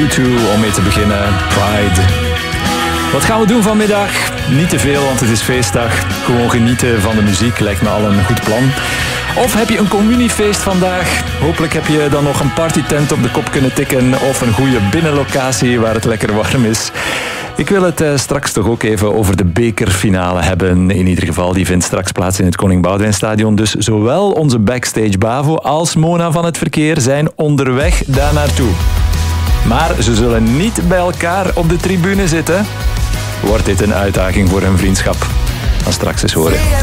U2 om mee te beginnen. Pride. Wat gaan we doen vanmiddag? Niet te veel, want het is feestdag. Gewoon genieten van de muziek lijkt me al een goed plan. Of heb je een communiefeest vandaag? Hopelijk heb je dan nog een partytent op de kop kunnen tikken of een goede binnenlocatie waar het lekker warm is. Ik wil het straks toch ook even over de bekerfinale hebben. In ieder geval, die vindt straks plaats in het Koning Boudewijnstadion. Dus zowel onze backstage Bavo als Mona van het verkeer zijn onderweg daar naartoe. Maar ze zullen niet bij elkaar op de tribune zitten. Wordt dit een uitdaging voor hun vriendschap? Dan straks eens horen.